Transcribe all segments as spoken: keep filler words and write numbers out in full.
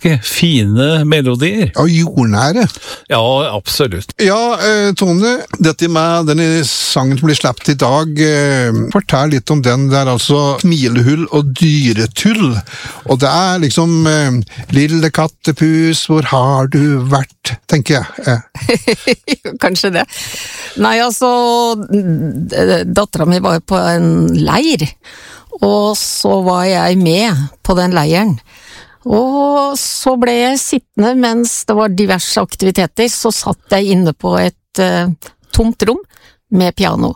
ganske fine melodier. Og jordnære. Ja, absolutt. Ja, eh, Tone, dette med denne sangen som blir slappet i dag, eh, fortell litt om den der, altså smilehull og dyretull. Og det er liksom eh, lille kattepus, hvor har du vært, tenker jeg. Eh. Kanskje det. Nei, altså, datteren min var på en leir, og så var jeg med på den leiren. Og så ble jeg sittende mens det var diverse aktiviteter, så satt jeg inne på et uh, tomt rom med piano.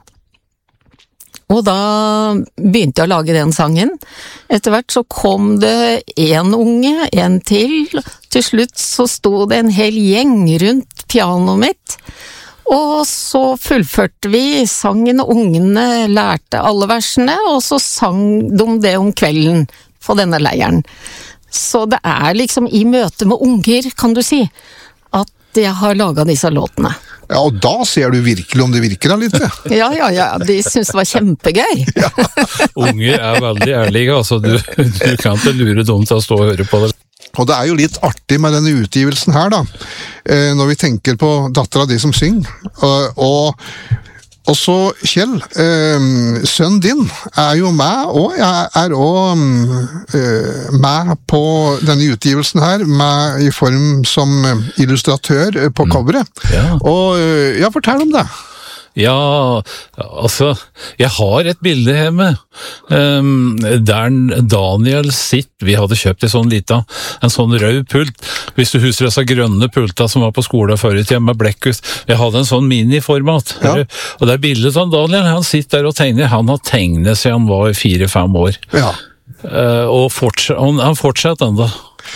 Og da begynte jeg å lage den sangen. Etter hvert så kom det en unge, en til. Til slutt så sto det en hel gjeng rundt pianoet mitt. Og så fullførte vi sangen, og ungene lærte alle versene, og så sang de det om kvelden på denne leiren. Så det er liksom i møte med unger, kan du si, at jeg har laget disse låtene. Ja, og da ser du virkelig om det virker da litt. Ja, ja, ja, de synes det var kjempegøy. Ja. Unger er veldig ærlige, altså du, du kan ikke lure dem til å stå og høre på det. Og det er jo litt artig med denne utgivelsen her da, eh, når vi tenker på datteren av de som synger. Og, og, og så, Kjell, eh, sønnen din er jo med, og jeg er også eh, med på denne utgivelsen her, med i form som illustratør på coveret. Mm. Ja. Og ja, fortell om det. Ja, altså, jeg har et bilde hjemme, um, der Daniel sitt, vi hadde kjøpt en sånn lita, en sånn rød pult, hvis du husker disse grønne pulta som var på skolen før i tiden med blekkhus, jeg hadde en sånn mini-format, ja. Og det er bildet av Daniel, han sitter der og tegner, han har tegnet siden han var fire-fem år, ja. uh, og fortsatt, han, han fortsetter enda.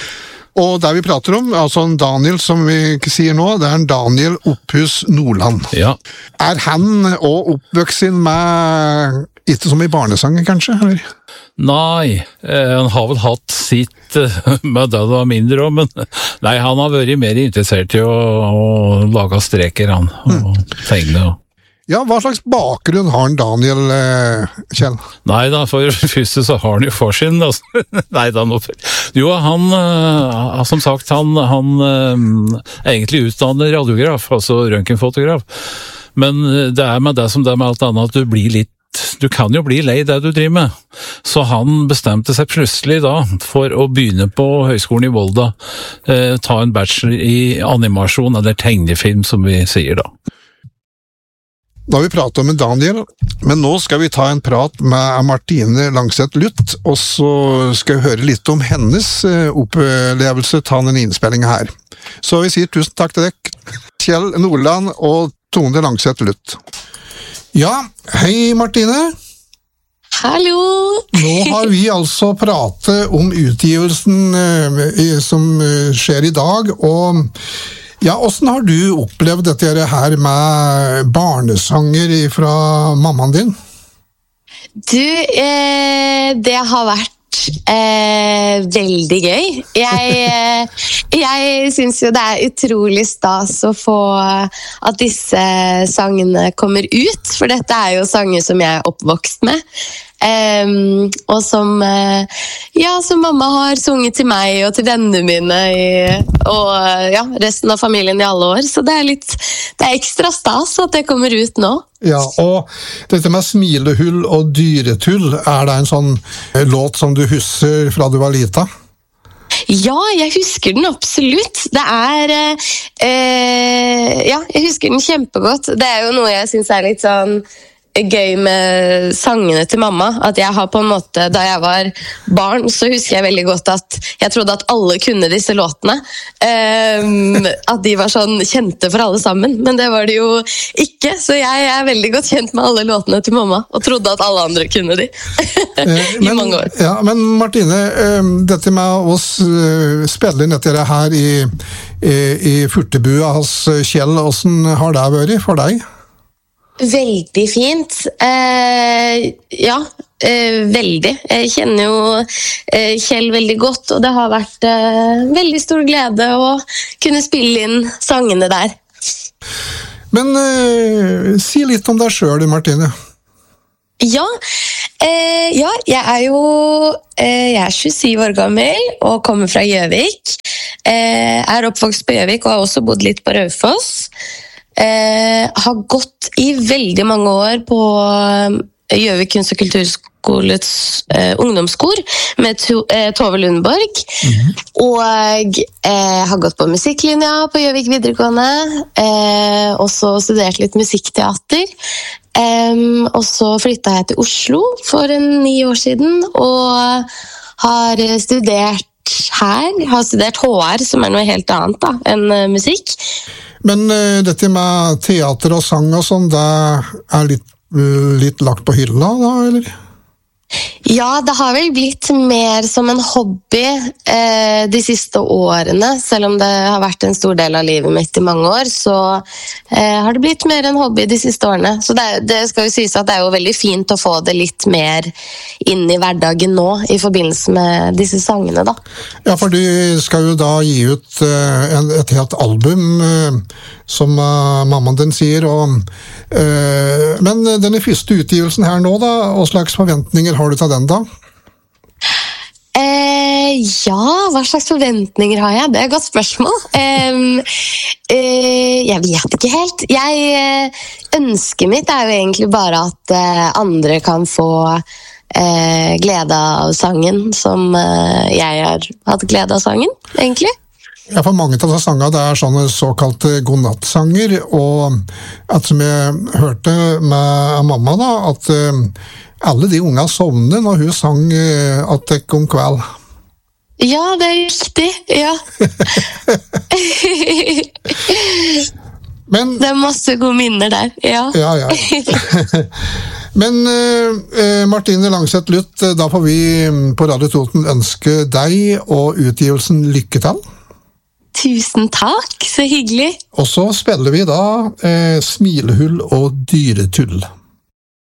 Og der vi prater om, altså en Daniel som vi ikke sier nå, det er en Daniel Opphus Nordland. Ja. Er han også oppvøksin med, ikke som i barnesanger kanskje, eller? Nei, eh, han har vel hatt sitt eh, med det det var mindre om, men nei, han har vært mer interessert i å, å lage streker, han, og mm. tegne, og ja, hva slags bakgrunn har han Daniel, eh, Kjell? Nei da, for første så har han jo forsyn, altså. Nei da, nå. Jo, han, uh, som sagt, han, han uh, egentlig utdanner radiograf, altså røntgenfotograf. Men det er med det som det er med alt annet, at du blir litt, du kan jo bli lei det du driver med. Så han bestemte seg plutselig da, for å begynne på Høgskolen i Volda, uh, ta en bachelor i animasjon, eller tegnefilm, som vi sier da. Da har vi pratet om en Daniel, men nå skal vi ta en prat med Martine Langseth Luth, og så skal vi høre litt om hennes opplevelse av denne innspillingen her. Så vi sier tusen takk til deg, Kjell Nordland og Tone Langseth Luth. Ja, hei Martine. Hallo! Nå har vi altså pratet om utgivelsen eh, som skjer i dag, og ja, hvordan har du opplevd dette her med barnesanger fra mammaen din? Du, eh, det har vært eh, veldig gøy. Jeg, eh, jeg synes jo det er utrolig stas å få at disse sangene kommer ut, for dette er jo sanger som jeg er oppvokst med. Um, og som uh, ja, som mamma har sunget til meg og til vennene mine i, og uh, ja, resten av familien i alle år, så det er litt det er ekstra stas at det kommer ut nå. Ja, og dette med smilehull og dyretull, er det en sånn låt som du husker fra du var lita? Ja, jeg husker den absolutt. Det er uh, ja, jeg husker den kjempegodt. Det er jo noe jeg synes er litt sånn gøy med sangene til mamma, at jeg har på en måte, da jeg var barn, så husker jeg veldig godt at jeg trodde at alle kunne disse låtene, um, at de var sånn kjente for alle sammen, men det var de jo ikke, så jeg er veldig godt kjent med alle låtene til mamma, og trodde at alle andre kunne de i men, mange år. Ja, men Martine, dette med oss spille inn dette her i, i, i Furtebua hos Kjell, hvordan har det vært for deg? Veldig fint. Eh, ja, eh, veldig. Jeg kjenner jo eh, Kjell veldig godt, og det har vært eh, veldig stor glede å kunne spille inn sangene der. Men eh, si litt om deg selv, Martine. Ja, eh, ja, jeg er jo eh, jeg er tjuesyv år gammel og kommer fra Gjøvik. eh, er oppvokst på Gjøvik og har også bodd litt på Raufoss. Eh, har gått i veldig mange år på Gjøvik kunst- og kulturskolets eh, ungdomskor med to, eh, Tove Lundborg. Mm-hmm. Og eh, har gått på musikklinja på Gjøvik videregående. Eh, også studert litt musikkteater. Eh, og så flyttet jeg til Oslo for en ni år siden, og har studert her. Har studert H R, som er noe helt annet da, enn uh, musikk. Men uh, dette med teater og sang og sånn, det er litt, uh, litt lagt på hylla da, eller? Ja, det har vel blitt mer som en hobby eh, de siste årene. Selv om det har vært en stor del av livet mitt i mange år, så eh, har det blitt mer en hobby de siste årene. Så det, det skal jo sies at det er jo veldig fint å få det litt mer inn i hverdagen nå, i forbindelse med disse sangene, da. Ja, for du skal jo da gi ut uh, en, et helt album, uh, som uh, mammaen din sier, og, uh, men denne første utgivelsen her nå da, hva slags forventninger har du til den da? Eh, ja, hva slags forventninger har jeg? Det er et godt spørsmål. Um, uh, jeg vet ikke helt. Jeg, uh, ønsket mitt er jo egentlig bare at uh, andre kan få uh, glede av sangen, som uh, jeg har hatt glede av sangen, egentlig. Ja, for mange av disse sangene det er sånne såkalte godnattsanger, og at som jeg hørte med mamma da, at uh, alle de unga sovner når hun sang uh, at det kom kveld. Ja, det er riktig, ja. Men, det er masse gode minner der, ja. Ja, ja. Men uh, Martine Langseth Luth, da får vi på Radio Toten ønske deg og utgivelsen lykke til. Tusen takk, så hyggelig. Og så spiller vi da uh, Smilehull og Dyretull.